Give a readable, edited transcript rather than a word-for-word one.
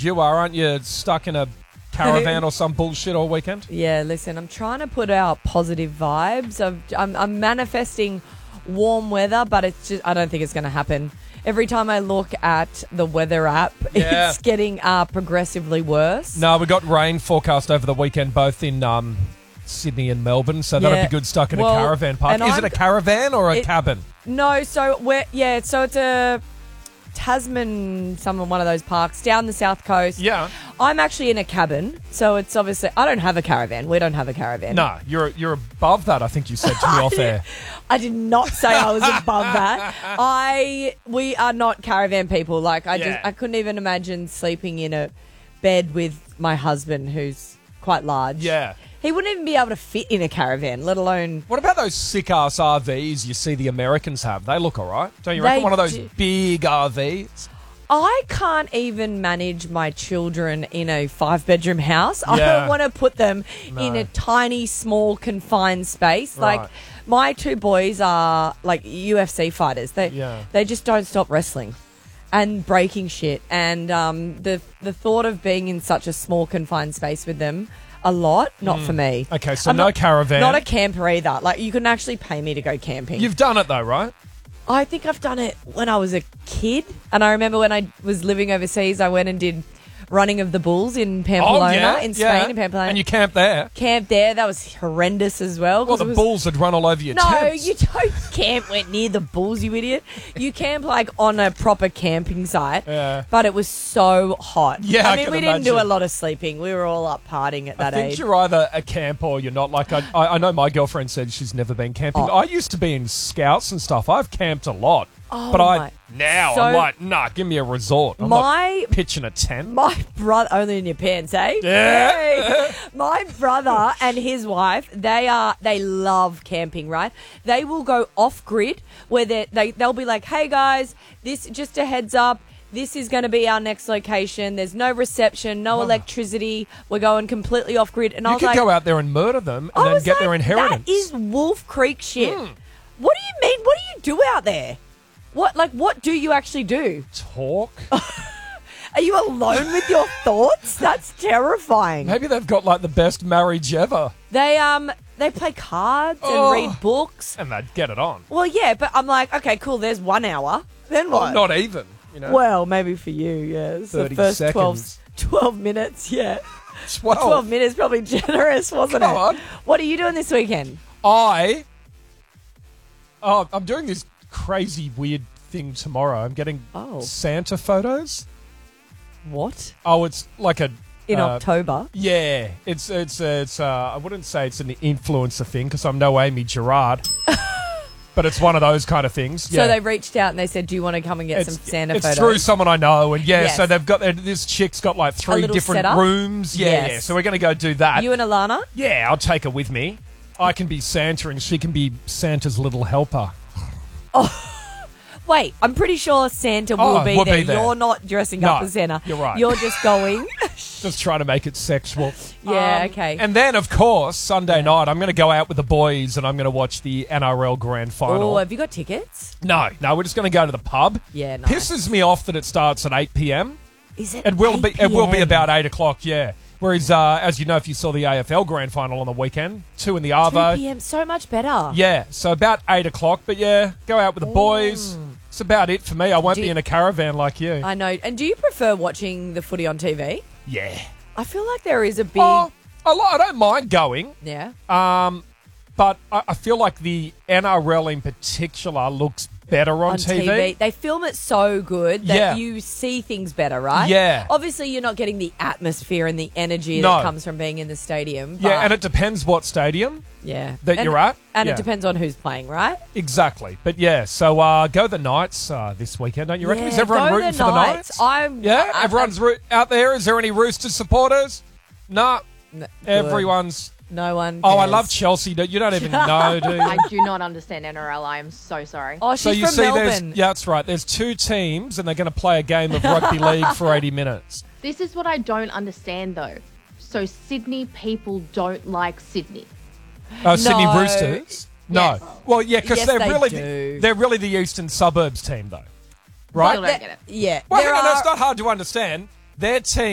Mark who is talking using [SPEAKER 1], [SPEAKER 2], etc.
[SPEAKER 1] you are, aren't you? Stuck in a caravan or some bullshit all weekend?
[SPEAKER 2] Yeah, listen, I'm trying to put out positive vibes. I'm manifesting warm weather, but it's just I don't think it's going to happen. Every time I look at the weather app, it's getting progressively worse.
[SPEAKER 1] No, we got rain forecast over the weekend, both in Sydney and Melbourne, so that'll be good stuck in a caravan park. Is it a caravan or a cabin?
[SPEAKER 2] No, so it's a Tasman, one of those parks down the south coast.
[SPEAKER 1] Yeah.
[SPEAKER 2] I'm actually in a cabin, so it's obviously I don't have a caravan. We don't have a caravan.
[SPEAKER 1] No, you're above that, I think you said to me off air.
[SPEAKER 2] I did not say I was above that. We are not caravan people. Like I couldn't even imagine sleeping in a bed with my husband who's quite large.
[SPEAKER 1] Yeah.
[SPEAKER 2] He wouldn't even be able to fit in a caravan, let alone...
[SPEAKER 1] What about those sick-ass RVs you see the Americans have? They look all right. Don't you reckon? One of those big RVs?
[SPEAKER 2] I can't even manage my children in a 5-bedroom house. I don't want to put them in a tiny, small, confined space.
[SPEAKER 1] Right.
[SPEAKER 2] Like, my 2 boys are, like, UFC fighters. They just don't stop wrestling and breaking shit. And the thought of being in such a small, confined space with them... A lot, not for me.
[SPEAKER 1] Okay, so no caravan.
[SPEAKER 2] Not a camper either. Like, you couldn't actually pay me to go camping.
[SPEAKER 1] You've done it though, right?
[SPEAKER 2] I think I've done it when I was a kid. And I remember when I was living overseas, I went and did Running of the Bulls in Pamplona, in Spain, in Pamplona.
[SPEAKER 1] And you camped there?
[SPEAKER 2] Camped there. That was horrendous as well.
[SPEAKER 1] Well, the bulls would run all over your
[SPEAKER 2] tents. No, you don't camp near the bulls, you idiot. You camp, like, on a proper camping site. Yeah. But it was so hot.
[SPEAKER 1] Yeah,
[SPEAKER 2] I mean, we didn't do a lot of sleeping. We were all up partying at that age.
[SPEAKER 1] I think you're either a camper or you're not. Like, I know my girlfriend said she's never been camping. I used to be in scouts and stuff. I've camped a lot. But I'm like, nah, give me a resort. I'm not pitching a tent.
[SPEAKER 2] My brother, only in your pants, eh?
[SPEAKER 1] Yeah.
[SPEAKER 2] Hey. My brother and his wife, they love camping, right? They will go off grid where they'll be like, hey guys, this just a heads up. This is going to be our next location. There's no reception, no electricity. We're going completely off grid. And
[SPEAKER 1] you could go out there and murder them and then get their inheritance.
[SPEAKER 2] That is Wolf Creek shit. What do you mean? What do you do out there? What do you actually do?
[SPEAKER 1] Talk.
[SPEAKER 2] Are you alone with your thoughts? That's terrifying.
[SPEAKER 1] Maybe they've got like the best marriage ever.
[SPEAKER 2] They play cards and read books.
[SPEAKER 1] And they'd get it on.
[SPEAKER 2] Well, yeah, but I'm like, okay, cool, there's 1 hour. Then what?
[SPEAKER 1] Well, not even, you know.
[SPEAKER 2] Well, maybe for you, yeah. It's
[SPEAKER 1] 30
[SPEAKER 2] the first
[SPEAKER 1] seconds.
[SPEAKER 2] 12 minutes, yeah.
[SPEAKER 1] 12
[SPEAKER 2] minutes probably generous, wasn't it?
[SPEAKER 1] Come on.
[SPEAKER 2] What are you doing this weekend?
[SPEAKER 1] I'm doing this crazy weird thing tomorrow. I'm getting Santa photos.
[SPEAKER 2] What?
[SPEAKER 1] Oh, it's like
[SPEAKER 2] in October.
[SPEAKER 1] Yeah, it's I wouldn't say it's an influencer thing because I'm no Amy Gerard, but it's one of those kind of things.
[SPEAKER 2] So they reached out and they said, "Do you want to come and get some Santa photos?"
[SPEAKER 1] It's through someone I know, and so they've got this chick's got like 3 different
[SPEAKER 2] setup?
[SPEAKER 1] rooms. Yeah. So we're going to go do that.
[SPEAKER 2] You and Alana?
[SPEAKER 1] Yeah, I'll take her with me. I can be Santa and she can be Santa's little helper.
[SPEAKER 2] Oh. Wait, I'm pretty sure Santa will be there. You're not dressing up as Santa.
[SPEAKER 1] You're right.
[SPEAKER 2] You're just going.
[SPEAKER 1] Just trying to make it sexual.
[SPEAKER 2] Yeah, okay.
[SPEAKER 1] And then, of course, Sunday night, I'm going to go out with the boys and I'm going to watch the NRL Grand Final.
[SPEAKER 2] Oh, have you got tickets?
[SPEAKER 1] No, we're just going to go to the pub.
[SPEAKER 2] Yeah, nice.
[SPEAKER 1] Pisses me off that it starts at 8 p.m.
[SPEAKER 2] Is it?
[SPEAKER 1] It will be about 8 o'clock, yeah. Whereas, as you know, if you saw the AFL Grand Final on the weekend, 2 in the Arvo.
[SPEAKER 2] 2 p.m, so much better.
[SPEAKER 1] Yeah, so about 8 o'clock. But yeah, go out with the boys. It's about it for me. I won't be in a caravan like you.
[SPEAKER 2] I know. And do you prefer watching the footy on TV?
[SPEAKER 1] Yeah.
[SPEAKER 2] I feel like there is a big...
[SPEAKER 1] I don't mind going.
[SPEAKER 2] Yeah.
[SPEAKER 1] But I feel like the NRL in particular looks better on TV.
[SPEAKER 2] They film it so good that you see things better, right?
[SPEAKER 1] Yeah.
[SPEAKER 2] Obviously, you're not getting the atmosphere and the energy that comes from being in the stadium. But
[SPEAKER 1] and it depends what stadium you're at.
[SPEAKER 2] And it depends on who's playing, right?
[SPEAKER 1] Exactly. But so go the Knights this weekend, don't you reckon? Is everyone rooting for the Knights? Everyone's out there. Is there any Roosters supporters? No. Everyone's...
[SPEAKER 2] No one cares.
[SPEAKER 1] Oh, I love Chelsea. You don't even know, do you?
[SPEAKER 3] I do not understand NRL. I am so sorry.
[SPEAKER 2] Oh, she's from Melbourne.
[SPEAKER 1] Yeah, that's right. There's 2 teams and they're going to play a game of rugby league for 80 minutes.
[SPEAKER 3] This is what I don't understand, though. So Sydney people don't like Sydney.
[SPEAKER 1] Oh, Sydney Roosters?
[SPEAKER 3] Yes.
[SPEAKER 1] No. Well, yeah, because they're really the eastern suburbs team, though. Right?
[SPEAKER 3] I don't get it.
[SPEAKER 2] Yeah.
[SPEAKER 1] Well, it's not hard to understand. Their team